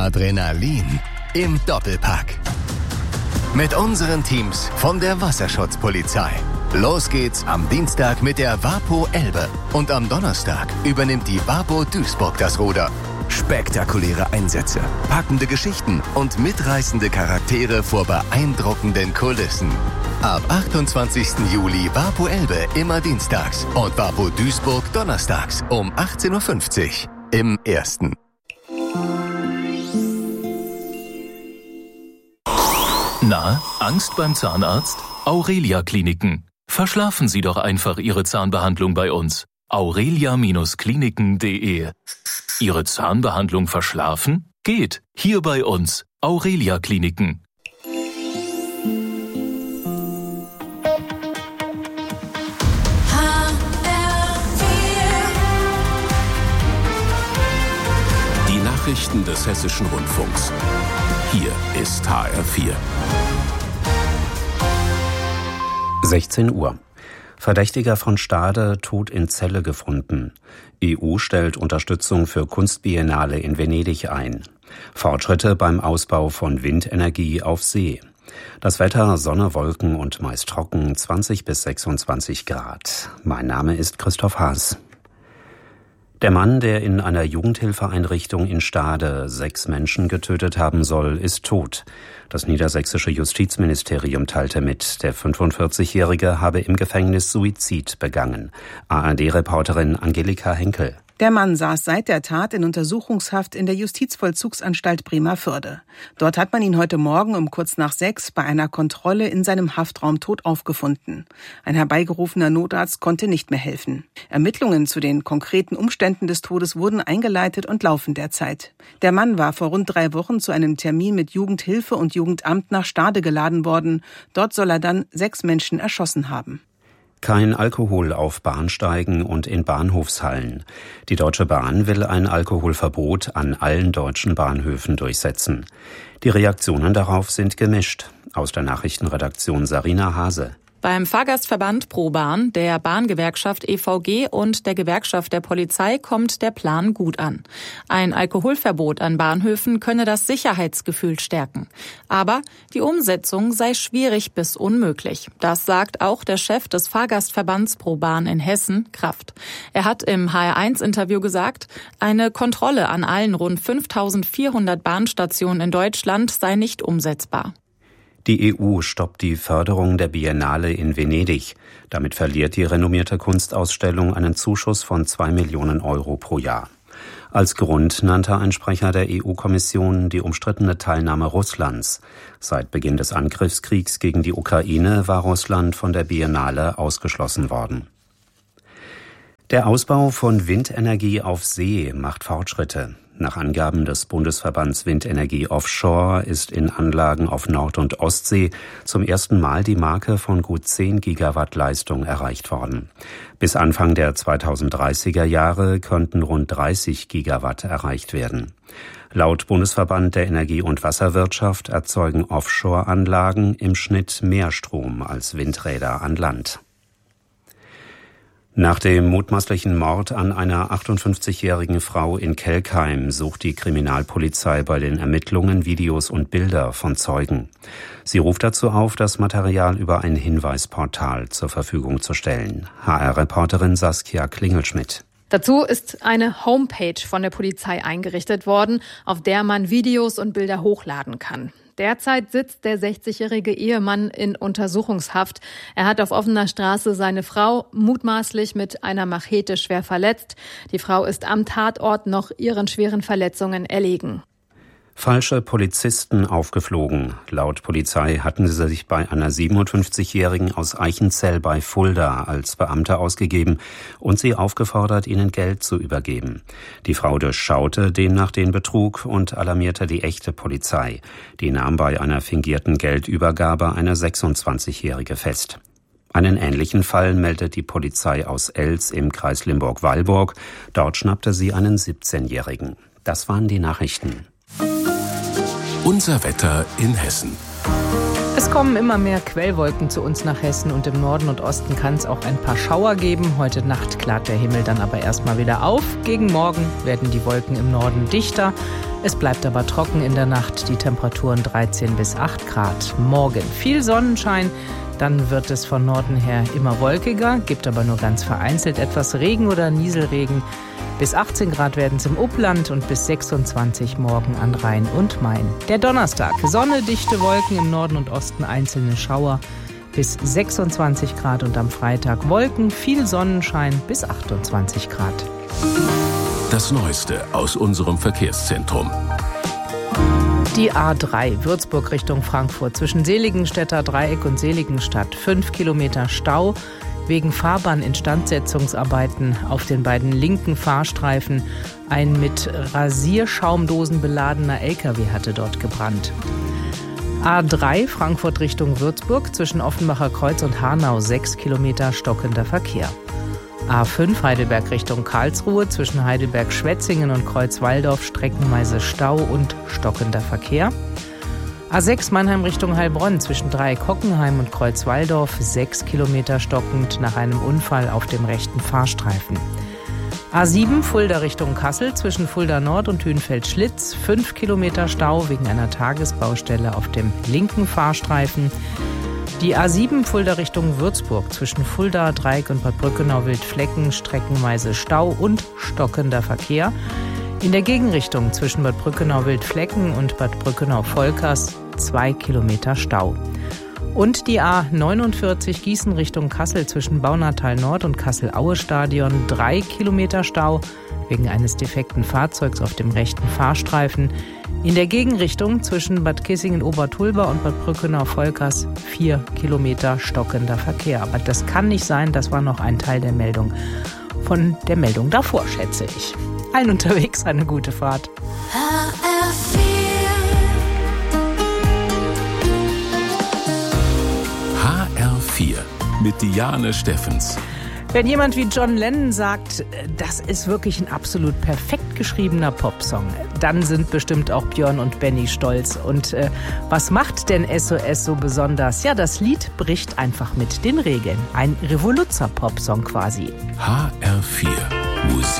Adrenalin im Doppelpack. Mit unseren Teams von der Wasserschutzpolizei. Los geht's am Dienstag mit der WaPo Elbe. Und am Donnerstag übernimmt die WaPo Duisburg das Ruder. Spektakuläre Einsätze, packende Geschichten und mitreißende Charaktere vor beeindruckenden Kulissen. Ab 28. Juli WaPo Elbe immer dienstags und WaPo Duisburg donnerstags um 18.50 Uhr im Ersten. Na, Angst beim Zahnarzt? Aurelia Kliniken. Verschlafen Sie doch einfach Ihre Zahnbehandlung bei uns. aurelia-kliniken.de. Ihre Zahnbehandlung verschlafen? Geht. Hier bei uns. Aurelia Kliniken. Die Nachrichten des Hessischen Rundfunks. Hier ist HR4. 16 Uhr. Verdächtiger von Stade tot in Zelle gefunden. EU stellt Unterstützung für Kunstbiennale in Venedig ein. Fortschritte beim Ausbau von Windenergie auf See. Das Wetter, Sonne, Wolken und meist trocken, 20 bis 26 Grad. Mein Name ist Christoph Haas. Der Mann, der in einer Jugendhilfeeinrichtung in Stade 6 Menschen getötet haben soll, ist tot. Das niedersächsische Justizministerium teilte mit, der 45-Jährige habe im Gefängnis Suizid begangen. ARD-Reporterin Angelika Henkel. Der Mann saß seit der Tat in Untersuchungshaft in der Justizvollzugsanstalt Bremervörde. Dort hat man ihn heute Morgen um kurz nach 6 bei einer Kontrolle in seinem Haftraum tot aufgefunden. Ein herbeigerufener Notarzt konnte nicht mehr helfen. Ermittlungen zu den konkreten Umständen des Todes wurden eingeleitet und laufen derzeit. Der Mann war vor rund 3 Wochen zu einem Termin mit Jugendhilfe und Jugendamt nach Stade geladen worden. Dort soll er dann 6 Menschen erschossen haben. Kein Alkohol auf Bahnsteigen und in Bahnhofshallen. Die Deutsche Bahn will ein Alkoholverbot an allen deutschen Bahnhöfen durchsetzen. Die Reaktionen darauf sind gemischt. Aus der Nachrichtenredaktion Sarina Hase. Beim Fahrgastverband ProBahn, der Bahngewerkschaft EVG und der Gewerkschaft der Polizei kommt der Plan gut an. Ein Alkoholverbot an Bahnhöfen könne das Sicherheitsgefühl stärken. Aber die Umsetzung sei schwierig bis unmöglich. Das sagt auch der Chef des Fahrgastverbands ProBahn in Hessen, Kraft. Er hat im HR1-Interview gesagt, eine Kontrolle an allen rund 5.400 Bahnstationen in Deutschland sei nicht umsetzbar. Die EU stoppt die Förderung der Biennale in Venedig. Damit verliert die renommierte Kunstausstellung einen Zuschuss von 2 Millionen Euro pro Jahr. Als Grund nannte ein Sprecher der EU-Kommission die umstrittene Teilnahme Russlands. Seit Beginn des Angriffskriegs gegen die Ukraine war Russland von der Biennale ausgeschlossen worden. Der Ausbau von Windenergie auf See macht Fortschritte. Nach Angaben des Bundesverbands Windenergie Offshore ist in Anlagen auf Nord- und Ostsee zum ersten Mal die Marke von gut 10 Gigawatt Leistung erreicht worden. Bis Anfang der 2030er Jahre könnten rund 30 Gigawatt erreicht werden. Laut Bundesverband der Energie- und Wasserwirtschaft erzeugen Offshore-Anlagen im Schnitt mehr Strom als Windräder an Land. Nach dem mutmaßlichen Mord an einer 58-jährigen Frau in Kelkheim sucht die Kriminalpolizei bei den Ermittlungen Videos und Bilder von Zeugen. Sie ruft dazu auf, das Material über ein Hinweisportal zur Verfügung zu stellen. HR-Reporterin Saskia Klingelschmidt. Dazu ist eine Homepage von der Polizei eingerichtet worden, auf der man Videos und Bilder hochladen kann. Derzeit sitzt der 60-jährige Ehemann in Untersuchungshaft. Er hat auf offener Straße seine Frau mutmaßlich mit einer Machete schwer verletzt. Die Frau ist am Tatort noch ihren schweren Verletzungen erlegen. Falsche Polizisten aufgeflogen. Laut Polizei hatten sie sich bei einer 57-Jährigen aus Eichenzell bei Fulda als Beamte ausgegeben und sie aufgefordert, ihnen Geld zu übergeben. Die Frau durchschaute demnach den Betrug und alarmierte die echte Polizei. Die nahm bei einer fingierten Geldübergabe eine 26-Jährige fest. Einen ähnlichen Fall meldet die Polizei aus Elz im Kreis Limburg-Weilburg. Dort schnappte sie einen 17-Jährigen. Das waren die Nachrichten. Unser Wetter in Hessen. Es kommen immer mehr Quellwolken zu uns nach Hessen und im Norden und Osten kann es auch ein paar Schauer geben. Heute Nacht klart der Himmel dann aber erstmal wieder auf. Gegen Morgen werden die Wolken im Norden dichter. Es bleibt aber trocken in der Nacht, die Temperaturen 13 bis 8 Grad. Morgen viel Sonnenschein, dann wird es von Norden her immer wolkiger, gibt aber nur ganz vereinzelt etwas Regen oder Nieselregen. Bis 18 Grad werden es im Upland und bis 26 morgen an Rhein und Main. Der Donnerstag, Sonne, dichte Wolken im Norden und Osten, einzelne Schauer bis 26 Grad und am Freitag Wolken, viel Sonnenschein bis 28 Grad. Das Neueste aus unserem Verkehrszentrum. Die A3 Würzburg Richtung Frankfurt zwischen Seligenstädter Dreieck und Seligenstadt. 5 Kilometer Stau wegen Fahrbahninstandsetzungsarbeiten auf den beiden linken Fahrstreifen. Ein mit Rasierschaumdosen beladener LKW hatte dort gebrannt. A3 Frankfurt Richtung Würzburg zwischen Offenbacher Kreuz und Hanau 6 Kilometer stockender Verkehr. A5 Heidelberg Richtung Karlsruhe zwischen Heidelberg-Schwetzingen und Kreuzwaldorf streckenweise Stau und stockender Verkehr. A6 Mannheim Richtung Heilbronn zwischen Dreieck-Hockenheim und Kreuzwaldorf 6 Kilometer stockend nach einem Unfall auf dem rechten Fahrstreifen. A7 Fulda Richtung Kassel zwischen Fulda Nord und Hünfeld-Schlitz 5 Kilometer Stau wegen einer Tagesbaustelle auf dem linken Fahrstreifen. Die A7 Fulda Richtung Würzburg zwischen Fulda, Dreieck und Bad Brückenau-Wildflecken streckenweise Stau und stockender Verkehr. In der Gegenrichtung zwischen Bad Brückenau-Wildflecken und Bad Brückenau-Volkers 2 Kilometer Stau. Und die A49 Gießen Richtung Kassel zwischen Baunatal Nord und Kassel-Aue-Stadion 3 Kilometer Stau wegen eines defekten Fahrzeugs auf dem rechten Fahrstreifen. In der Gegenrichtung zwischen Bad Kissingen-Obertulba und Bad Brückenau-Volkers 4 Kilometer stockender Verkehr. Aber das kann nicht sein, das war noch ein Teil der Meldung. Von der Meldung davor, schätze ich. Allen unterwegs eine gute Fahrt. HR4 mit Diane Steffens. Wenn jemand wie John Lennon sagt, das ist wirklich ein absolut perfekt geschriebener Popsong, dann sind bestimmt auch Björn und Benny stolz. Und was macht denn SOS so besonders? Ja, das Lied bricht einfach mit den Regeln. Ein Revoluzzer-Popsong quasi. HR4